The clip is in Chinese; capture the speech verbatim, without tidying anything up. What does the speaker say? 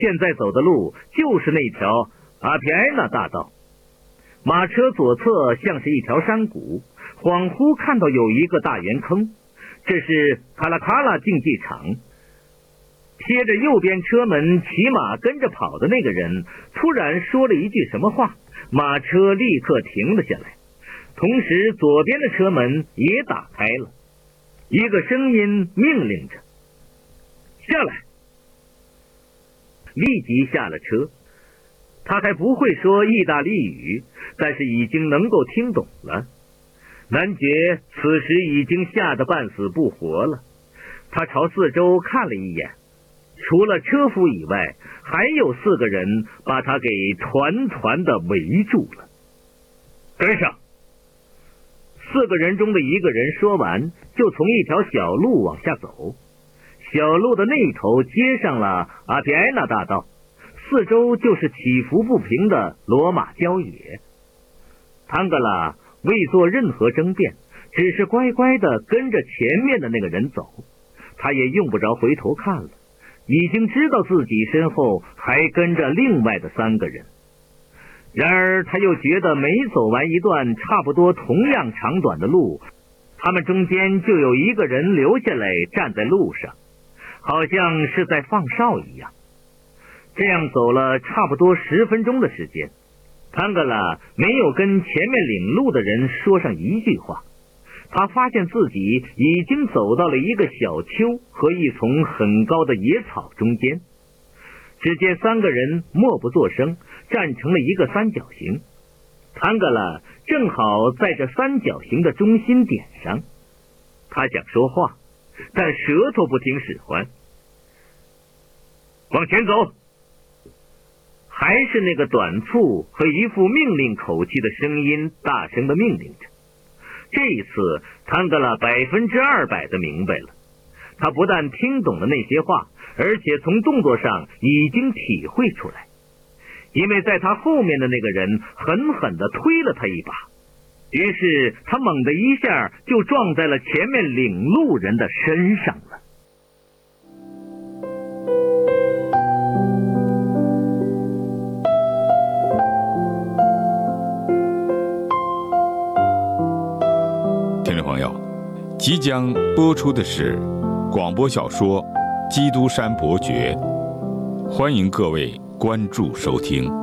现在走的路就是那条阿皮埃纳大道。马车左侧像是一条山谷，恍惚看到有一个大圆坑，这是卡拉卡拉竞技场。贴着右边车门骑马跟着跑的那个人突然说了一句什么话，马车立刻停了下来，同时左边的车门也打开了，一个声音命令着下来，立即下了车。他还不会说意大利语，但是已经能够听懂了。男爵此时已经吓得半死不活了，他朝四周看了一眼，除了车夫以外，还有四个人把他给团团的围住了。跟上！四个人中的一个人说完，就从一条小路往下走。小路的那头接上了阿皮埃纳大道，四周就是起伏不平的罗马郊野。唐格拉未做任何争辩，只是乖乖的跟着前面的那个人走，他也用不着回头看了，已经知道自己身后还跟着另外的三个人。然而他又觉得每走完一段差不多同样长短的路，他们中间就有一个人留下来站在路上，好像是在放哨一样。这样走了差不多十分钟的时间，潘格拉没有跟前面领路的人说上一句话。他发现自己已经走到了一个小丘和一丛很高的野草中间。只见三个人默不作声，站成了一个三角形。潘格拉正好在这三角形的中心点上。他想说话，但舌头不听使唤。往前走！还是那个短促和一副命令口气的声音大声的命令着。这一次潘格拉百分之二百的明白了，他不但听懂了那些话，而且从动作上已经体会出来，因为在他后面的那个人狠狠地推了他一把，于是他猛地一下就撞在了前面领路人的身上了。 听众朋友，即将播出的是广播小说《基督山伯爵》，欢迎各位关注收听。